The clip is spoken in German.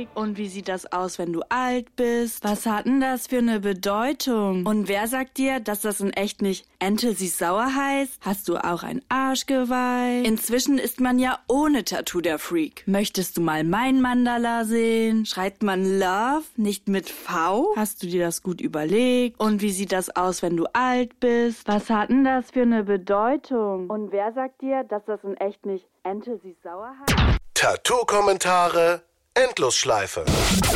überlegt? Und wie sieht das aus, wenn du alt bist? Was hat denn das für eine Bedeutung? Und wer sagt dir, dass das in echt nicht Ente süß-sauer heißt? Hast du auch ein Arschgeweih? Inzwischen ist man ja ohne Tattoo der Freak. Möchtest du mal mein Mandala sehen? Schreibt man Love nicht mit V? Hast du dir das gut überlegt? Und wie sieht das aus, wenn du alt bist? Was hat denn das für eine Bedeutung? Und wer sagt dir, dass das in echt nicht Ente süß-sauer heißt? Tattoo-Kommentare, Endlosschleife.